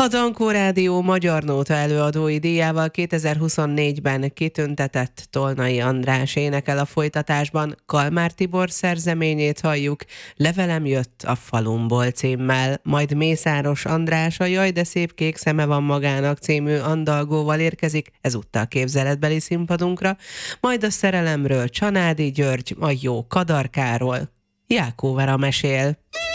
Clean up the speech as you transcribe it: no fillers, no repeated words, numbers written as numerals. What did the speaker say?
A Dankó Rádió Magyar Nóta előadói díjával 2024-ben kitüntetett Tolnai András énekel a folytatásban. Kalmár Tibor szerzeményét halljuk, Levelem jött a falumból címmel, majd Mészáros András a Jaj, de szép kék szeme van magának című andalgóval érkezik ezúttal képzeletbeli színpadunkra, majd a szerelemről Csanádi György, a jó Kadarkáról Jákó Vera mesél.